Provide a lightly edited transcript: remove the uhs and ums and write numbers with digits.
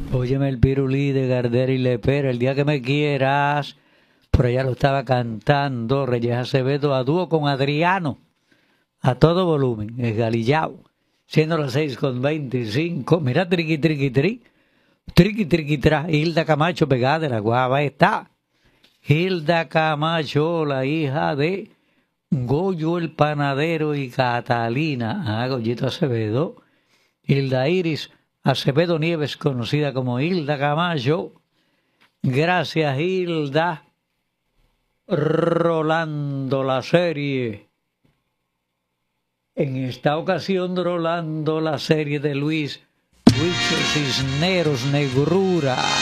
Óyeme el pirulí de Gardel y Lepera, el día que me quieras. Por allá lo estaba cantando Reyes Acevedo a dúo con Adriano. A todo volumen, es Galillao. Siendo las 6:25. Mira, triqui, triqui, tri. Triqui, triqui, tra. Hilda Camacho pegada de la guava está. Hilda Camacho, la hija de Goyo el panadero y Catalina. Goyito Acevedo. Hilda Iris Acevedo Nieves, conocida como Hilda Camacho. Gracias, Hilda. Rolando la serie. En esta ocasión, rolando la serie de Luis Huicho Cisneros Negrura.